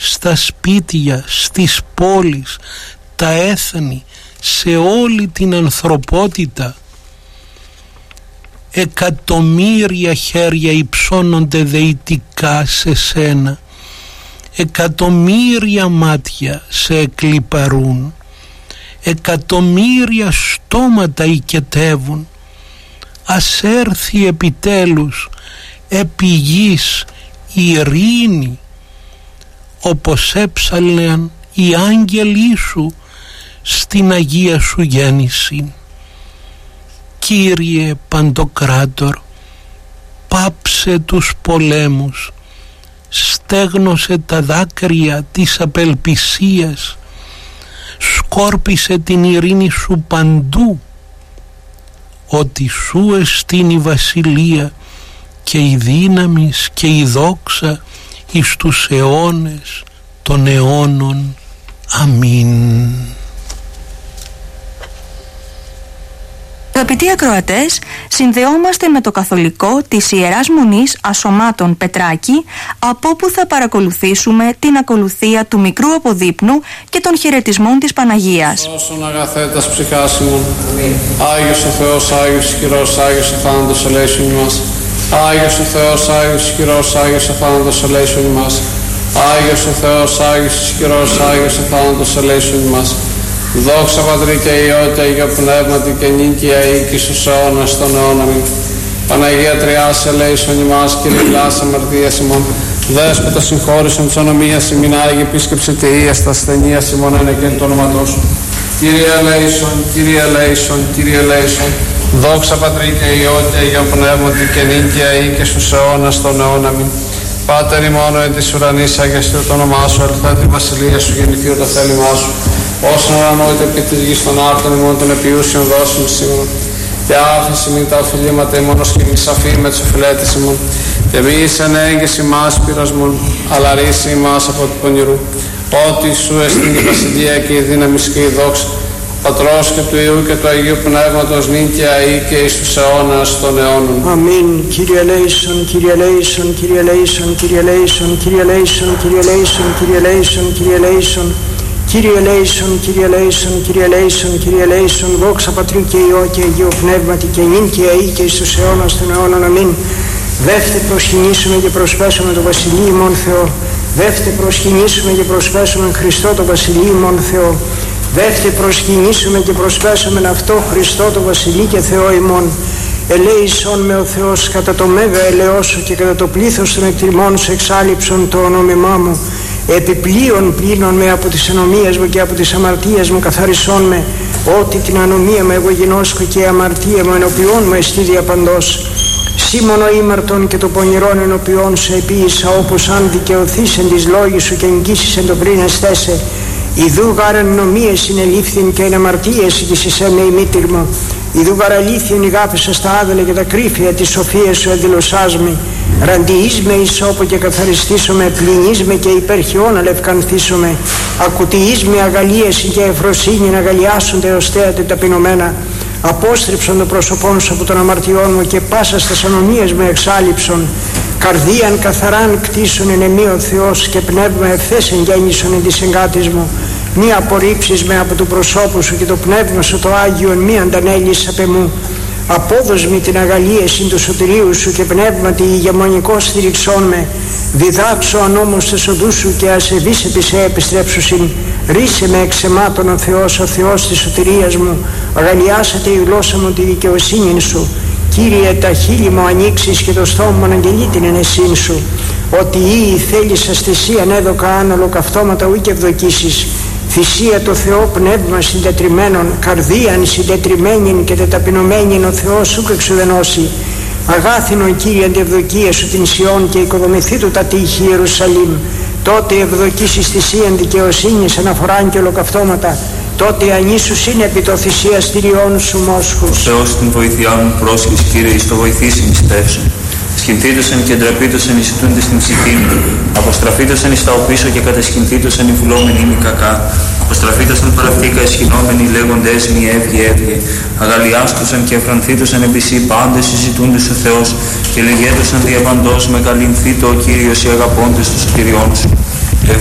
στα σπίτια, στις πόλεις, τα έθνη, σε όλη την ανθρωπότητα. Εκατομμύρια χέρια υψώνονται δεητικά σε σένα, εκατομμύρια μάτια σε εκλιπαρούν, εκατομμύρια στόματα οικετεύουν. Ας έρθει επιτέλους επί γης ειρήνη, όπως έψαλαν οι άγγελοι σου στην Αγία σου γέννηση. Κύριε Παντοκράτορ, πάψε τους πολέμους, στέγνωσε τα δάκρυα της απελπισίας, σκόρπισε την ειρήνη σου παντού, ότι σου εστίν η βασιλεία και η δύναμις και η δόξα εις τους αιώνες των αιώνων. Αμήν. Αγαπητοί ακροατές, συνδεόμαστε με το καθολικό της Ιεράς Μονής Ασωμάτων Πετράκη, από όπου θα παρακολουθήσουμε την ακολουθία του μικρού αποδείπνου και των χαιρετισμών της Παναγίας. Όσον αγαθέτας ψυχάς ημών, Άγιος ο Θεός, Άγιος ισχυρός, Άγιος ο θάνατος ελέησον ημάς. Άγιος ο Θεός, Άγιος ισχυρός, Άγιος ο θάνατος ελέησον ημάς. Άγιος ο Θεός, Άγιος ισχυρός, Άγιος ο θάνατος ελέησον ημάς. Δόξα Πατρί και Υιό και Αγίο Πνεύματι και νίκαια οίκη στους αιώνας των αιώνων. Παναγία Τριάς ελέησον ημάς, Κύριε Λάς αμαρτίας ημών. Δέσποτα συγχώρησον της ονομίας ημίν, Άγιε επίσκεψε τεΐας τα ασθενείας ημών ένα και εν το όνομα σου. Κύριε ελέησον, Κύριε ελέησον, Κύριε ελέησον. Δόξα Πατρί και Υιό και Αγίο Πνεύματι και νίκαια οίκη στους αιώνας των αιώνων. Πάτερ ημών εν της ουρανής, αγιαστεί το όνομά σου, ελθέτω η βασιλεία σου, γεννηθείτε το θέλημά σου. Όσον ανανόητε επί της γης των άρτων ημών των επιούσιων δώσεων σήμερα. Και άφηση μην τα οφειλήματα ημών ως και σαφή με τους οφειλέτες ημών. Και μη εις εν έγκυση μας πειρασμών, αλλά ρίση ημάς από του πονηρού. Ότι σου εστίν η βασιλεία και η δύναμη και η δόξα, Πατρός και του Υιού και του Αγίου Πνεύματος νίκαια ή και εις τους αιώνας των αιώνων. Αμήν. Κύριε ελέησον, Κύριε ελέησον, Κύριε ελέησον, Κύριε ελέησον, Κύριε ελέησον, Κύριε ελέησον, Κύριε ελέησον, Κύριε ελέησον. Κύριε ελέησον, Κύριε ελέησον, Κύριε ελέησον, Κύριε ελέησον, δόξα Πατρί και Υιό και Αγίου Πνεύματι και νυν και αεί και εις τους αιώνας των αιώνων. Αμήν. Δεύτε προσκυνήσουμε και προσπέσουμε το Βασιλείο ημών Θεό. Δεύτε προσκυνήσουμε και προσπέσουμε Χριστό το Βασιλείο ημών Θεό. Δεύτε προσκυνήσουμε και προσπέσουμε αυτό Χριστό το Βασιλείο και Θεό ημών. Ελέησον με ο Θεός κατά το μέγα ελεός σου και κατά το πλήθος των εκτιμών σου εξάλληψον το ονόμημά μου. Επιπλέον πλύνον με από τις ανομίες μου και από τις αμαρτίες μου καθαρισόν με, ότι την ανομία μου εγώ γινώσκω και η αμαρτία μου ενωπιών μου εστί διαπαντός. Σήμωνο ήμαρτον και το πονηρόν ενωπιών σου επίησα, όπως αν δικαιωθείς εν της λόγης σου και εγγύσεις εν το πριν εστέσαι. Ιδού γάραν νομίες συνελήφθην και εν αμαρτίες εις εσένα ημίτηρ μου. Ιδού γαρ αλήθειον ηγάπησα στα άδελα και τα κρύφια της σοφίας σου εδηλωσάς με. Ραντιείς με ισόπο και καθαριστήσομαι, πλυνείς με και υπερχιών αλευκανθήσομαι. Ακουτιείς με αγαλίαση και ευφροσύνη να αγαλιάσονται ως θέατε ταπεινωμένα. Απόστριψον το πρόσωπόν σου από των αμαρτιών μου και πάσα στα ανομίες μου εξάλληψον. Καρδίαν καθαράν κτίσον εν εμή ο Θεός και πνεύμα ευθέσεν γέννησον εν της εγκάτης μου. Μη απορρίψεις με από του προσώπου σου και το πνεύμα σου το Άγιον μη αντανέλεις απ' εμού. Απόδοσμη την αγαλίαση του σωτηρίου σου και πνεύματι ηγεμονικός στηριξών με. Διδάξω ανόμως τες οδούς σου και ασεβείς επί σε επιστρέψουσιν. Ρίσε με εξαιμάτων ο Θεός της σωτηρίας μου. Αγαλιάσατε η γλώσσα μου τη δικαιοσύνη σου. Κύριε, τα χείλη μου ανοίξεις και το στόμα μου αναγγελεί την ενεσύν σου. Ότι ή θέλησας θυσίαν έδωκα άνολο καυτώματα ουί και ευδοκίσεις. Θυσία το Θεό πνεύμα συντετριμένων, καρδίαν συντετριμένην και τεταπεινωμένην ο Θεός σου εξουδενώσει. Αγάθινον Κύριε αντευδοκία σου την Σιών και οικοδομηθεί του τα τείχη Ιερουσαλήμ. Τότε ευδοκίσεις θυσίαν δικαιοσύνης αναφοράν και ολοκαυτώματα. Τότε ανήσους είναι επί το θυσιαστηριών σου μόσχους. Ο Θεός την βοήθειά μου πρόσχης Κύριε εις το βοηθήσει νηστεύσουν. Σκηνθήτωσαν και ντραπήτωσαν οι ζητούντες στην ψυχή μου. Αποστραφήτωσαν εις τα οπίσω και κατασκηνθήτωσαν οι βουλόμενοι μη κακά. Αποστραφήτωσαν παραυτήκα εσχυνόμενοι λέγοντες μη έβγε. Αγαλιάστουσαν και εφρανθήτωσαν επί σύ πάντες οι ζητούντες ο Θεός και λεγέντωσαν διαπαντός μεγαλυνθήτω ο Κύριος οι αγαπώντες τους Κυριών σου.